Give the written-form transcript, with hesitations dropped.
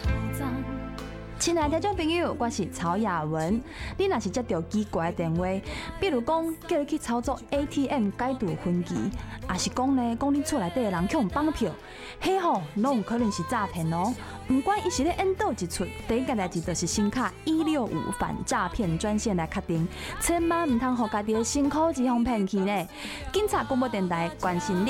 亲爱的听众朋友，我是曹雅文。你若是接到奇怪的电话，比如讲叫你去操作 ATM 改度分期，也是讲呢，讲你厝内底的人去互绑票，迄吼拢有可能是诈骗哦。不管伊是咧演倒一出，第一个代志就是先卡165反诈骗专线来确定，千万唔通互家己的辛苦钱互骗去呢。警察广播电台关心你。